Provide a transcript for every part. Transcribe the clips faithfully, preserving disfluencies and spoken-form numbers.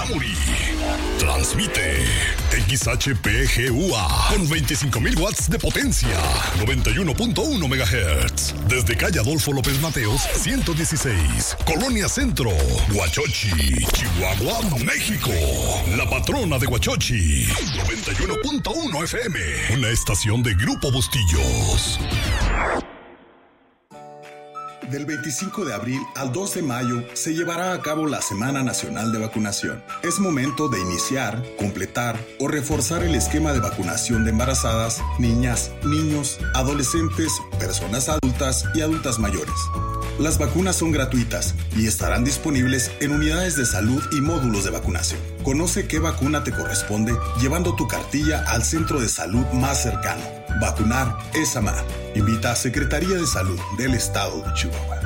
Tamuri. Transmite X H P G U A con veinticinco mil watts de potencia, noventa y uno punto uno megahertz. Desde calle Adolfo López Mateos, ciento dieciséis, Colonia Centro, Huachochi, Chihuahua, México. La patrona de Huachochi, noventa y uno punto uno F M, una estación de Grupo Bustillos. Del veinticinco de abril al dos de mayo se llevará a cabo la Semana Nacional de Vacunación. Es momento de iniciar, completar o reforzar el esquema de vacunación de embarazadas, niñas, niños, adolescentes, personas adultas y adultas mayores. Las vacunas son gratuitas y estarán disponibles en unidades de salud y módulos de vacunación. Conoce qué vacuna te corresponde llevando tu cartilla al centro de salud más cercano. Vacunar es amar. Invita a Secretaría de Salud del Estado de Chihuahua.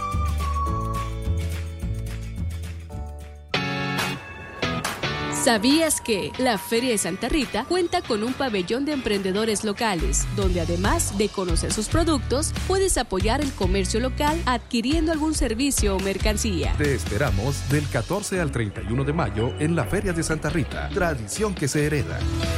¿Sabías que la Feria de Santa Rita cuenta con un pabellón de emprendedores locales, donde además de conocer sus productos, puedes apoyar el comercio local adquiriendo algún servicio o mercancía? Te esperamos del catorce al treinta y uno de mayo en la Feria de Santa Rita, tradición que se hereda.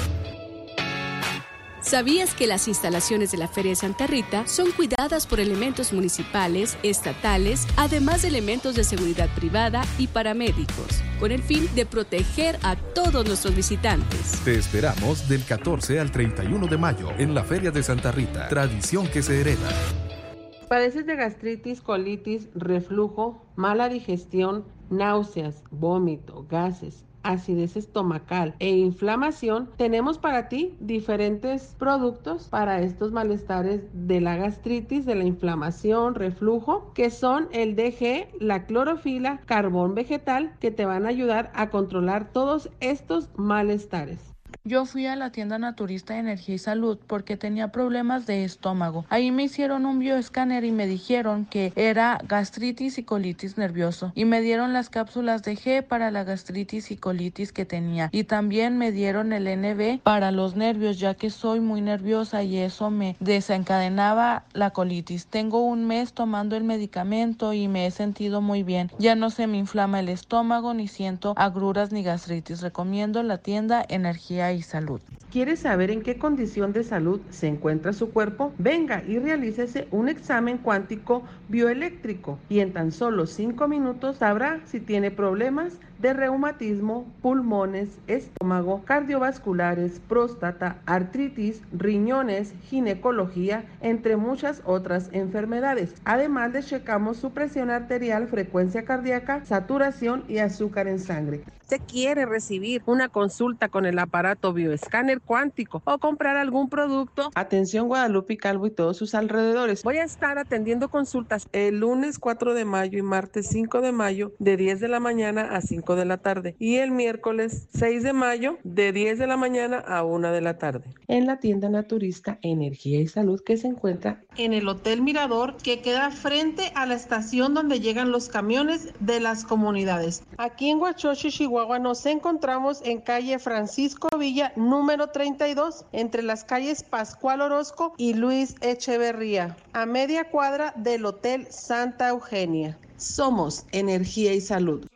¿Sabías que las instalaciones de la Feria de Santa Rita son cuidadas por elementos municipales, estatales, además de elementos de seguridad privada y paramédicos, con el fin de proteger a todos nuestros visitantes? Te esperamos del catorce al treinta y uno de mayo en la Feria de Santa Rita, tradición que se hereda. ¿Padeces de gastritis, colitis, reflujo, mala digestión, náuseas, vómito, gases, acidez estomacal e inflamación? Tenemos para ti diferentes productos para estos malestares de la gastritis, de la inflamación, reflujo, que son el D G, la clorofila, carbón vegetal, que te van a ayudar a controlar todos estos malestares. Yo fui a la tienda naturista de Energía y Salud porque tenía problemas de estómago. Ahí me hicieron un bioescáner y me dijeron que era gastritis y colitis nervioso. Y me dieron las cápsulas de G para la gastritis y colitis que tenía. Y también me dieron el N B para los nervios, ya que soy muy nerviosa y eso me desencadenaba la colitis. Tengo un mes tomando el medicamento y me he sentido muy bien. Ya no se me inflama el estómago, ni siento agruras ni gastritis. Recomiendo la tienda Energía y Salud. ¿Quieres saber en qué condición de salud se encuentra su cuerpo? Venga y realícese un examen cuántico bioeléctrico y en tan solo cinco minutos sabrá si tiene problemas de reumatismo, pulmones, estómago, cardiovasculares, próstata, artritis, riñones, ginecología, entre muchas otras enfermedades. Además le checamos su presión arterial, frecuencia cardíaca, saturación y azúcar en sangre. ¿Usted quiere recibir una consulta con el aparato bioescáner cuántico o comprar algún producto? Atención Guadalupe y Calvo y todos sus alrededores. Voy a estar atendiendo consultas el lunes cuatro de mayo y martes cinco de mayo de diez de la mañana a cinco de la tarde y el miércoles seis de mayo de diez de la mañana a una de la tarde. En la tienda naturista Energía y Salud, que se encuentra en el Hotel Mirador, que queda frente a la estación donde llegan los camiones de las comunidades. Aquí en Huachochi, Chihuahua, nos encontramos en calle Francisco Villa, número treinta y dos, entre las calles Pascual Orozco y Luis Echeverría, a media cuadra del Hotel Santa Eugenia. Somos Energía y Salud.